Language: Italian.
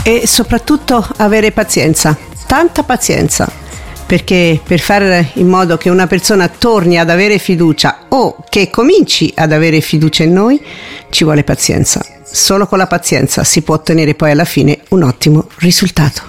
e soprattutto avere pazienza, tanta pazienza, perché per fare in modo che una persona torni ad avere fiducia o che cominci ad avere fiducia in noi ci vuole pazienza. Solo con la pazienza si può ottenere poi alla fine un ottimo risultato.